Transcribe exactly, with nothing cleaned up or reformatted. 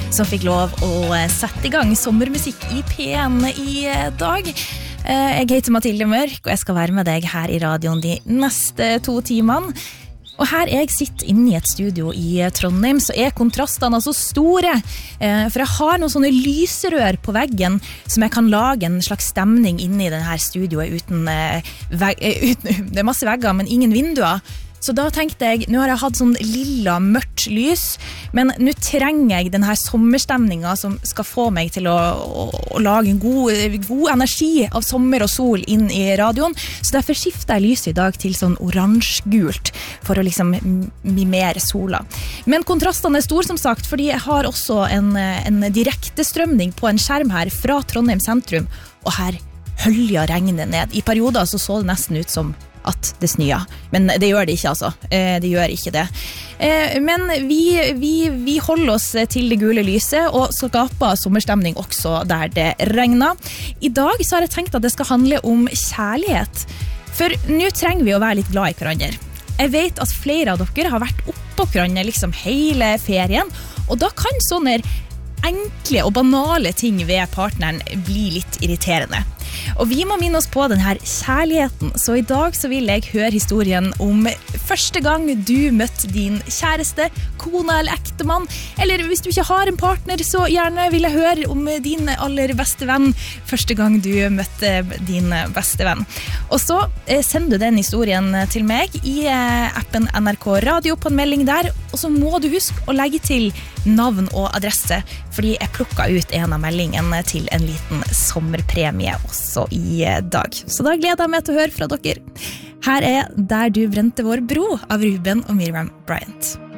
som fikk lov å sette i gang sommermusikk i P en i dag. Jeg heter Mathilde Mørk, og jeg skal være med deg her i radioen de neste to timene. Og her jeg sitter inne i et studio i Trondheim, så er kontrastene altså store. For jeg har noen sånne lyserør på veggen som jeg kan lage en slags stemning inne i denne studioet uten, uten... Det er masse vegger, men ingen vinduer. Så da tenkte jeg, nå har jeg hatt sånn lilla mørkt lys, men nå trenger jeg denne sommerstemningen som skal få meg til å, å, å lage en god, god energi av sommer og sol inn i radioen. Så derfor skifter jeg lyset i dag til sånn oransjegult for å liksom mimere sola. Men kontrastene er stor som sagt, fordi jeg har også en, en direktestrømning på en skjerm her fra Trondheim sentrum, og her hølja regnet ned. I perioder så så det nesten ut som at det snøa, men det gjør det ikke altså, det gjør ikke det. Men vi, vi, vi holder oss til det gule lyset og skaper sommerstemning også der det regner. I dag så har jeg tenkt at det skal handle om kjærlighet, for nå trenger vi å være litt glad i hverandre. Jeg vet at flere av dere har vært oppå hverandre liksom hele ferien, og da kan sånne enkle og banale ting ved partneren bli litt irriterende. Og vi må minne oss på denne kjærligheten, så i dag så vil jeg høre historien om første gang du møtte din kjæreste, kone eller ektemann, eller hvis du ikke har en partner, så gjerne vil jeg høre om din aller beste venn, første gang du møtte din beste venn. Og så eh, sender du den historien til meg i eh, appen N R K Radio på en melding der, og så må du huske å legge til navn og adresse, fordi jeg plukket ut en av meldingene til en liten sommerpremie også i dag. Så da gleder jeg meg til å høre fra dere. Her er Der du brente vår bro av Ruben og Miriam Bryant.